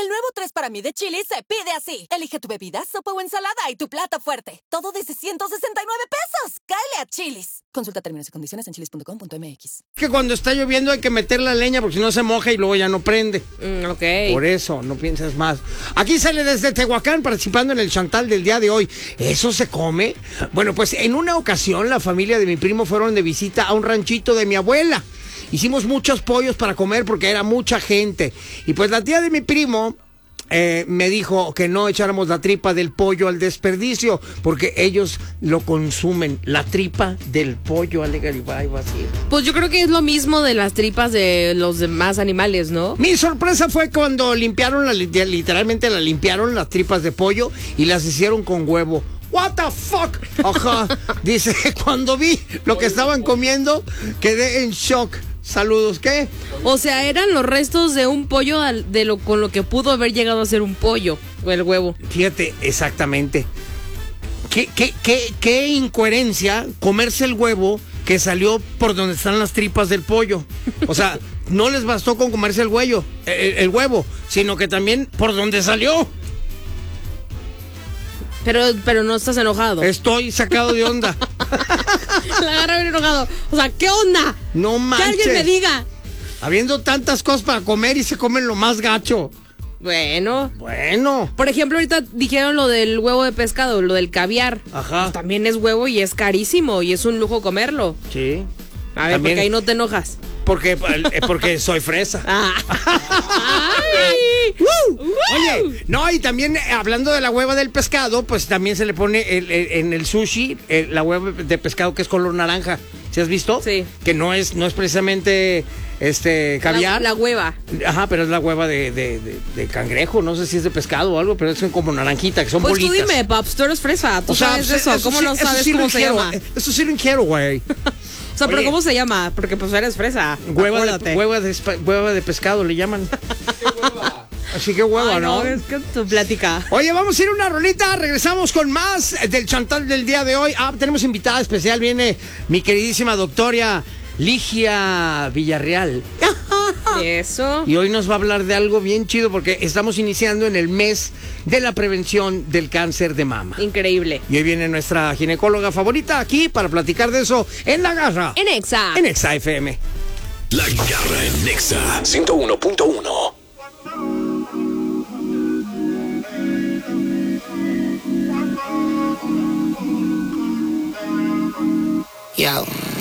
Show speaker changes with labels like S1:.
S1: El nuevo 3 para mí de Chili's se pide así. Elige tu bebida, sopa o ensalada y tu plato fuerte. Todo desde 169 pesos. ¡Cáele a Chili's! Consulta términos y condiciones en chili's.com.mx.
S2: Que cuando está lloviendo hay que meter la leña porque si no se moja y luego ya no prende.
S3: Ok.
S2: Por eso, no pienses más. Aquí sale desde Tehuacán participando en el Chantal del día de hoy. ¿Eso se come? Bueno, pues en una ocasión la familia de mi primo fueron de visita a un ranchito de mi abuela. Hicimos muchos pollos para comer porque era mucha gente. Y pues la tía de mi primo me dijo que no echáramos la tripa del pollo al desperdicio porque ellos lo consumen. La tripa del pollo, Ale Garibay, así.
S3: Pues yo creo que es lo mismo de las tripas de los demás animales, ¿no?
S2: Mi sorpresa fue cuando limpiaron, literalmente la limpiaron las tripas de pollo y las hicieron con huevo. What the fuck? Ajá. Dice, cuando vi lo que estaban comiendo, quedé en shock. Saludos, ¿qué?
S3: O sea, eran los restos de un pollo con lo que pudo haber llegado a ser un pollo, o el huevo.
S2: Fíjate, exactamente. ¿Qué incoherencia comerse el huevo que salió por donde están las tripas del pollo? O sea, no les bastó con comerse el huevo, sino que también por donde salió.
S3: Pero no estás enojado.
S2: Estoy sacado de onda.
S3: La agarra bien enojado. O sea, ¿qué onda?
S2: No manches.
S3: Que alguien me diga.
S2: Habiendo tantas cosas para comer y se comen lo más gacho.
S3: Bueno.
S2: Por
S3: ejemplo, ahorita dijeron lo del huevo de pescado, lo del caviar.
S2: Ajá.
S3: Pues también es huevo y es carísimo y es un lujo comerlo.
S2: Sí.
S3: A ver,
S2: También,
S3: porque ahí no te enojas.
S2: Porque soy fresa.
S3: ¡Ay!
S2: Oye, no, y también hablando de la hueva del pescado, pues también se le pone en el sushi la hueva de pescado que es color naranja. ¿Sí has visto?
S3: Sí.
S2: Que no es precisamente caviar.
S3: La hueva.
S2: Ajá, pero es la hueva de cangrejo. No sé si es de pescado o algo, pero es como naranjita, que son
S3: pues
S2: bolitas.
S3: Pues tú dime, Paps, tú eres fresa. Tú sabes eso. ¿Cómo no sabes cómo se llama?
S2: Eso sí lo inquiero, güey.
S3: O sea, pero ¿cómo se llama? Porque pues eres fresa.
S2: Hueva de pescado le llaman. Así que hueva, ¿no?
S3: Es que tu plática.
S2: Oye, vamos a ir a una rolita. Regresamos con más del Chantal del día de hoy. Tenemos invitada especial. Viene mi queridísima doctora Ligia Villarreal.
S3: Eso.
S2: Y hoy nos va a hablar de algo bien chido porque estamos iniciando en el mes de la prevención del cáncer de mama.
S3: Increíble.
S2: Y hoy viene nuestra ginecóloga favorita aquí para platicar de eso en La Garra.
S3: En Exa.
S2: En Exa FM.
S4: La Garra en Exa 101.1.
S5: Yo.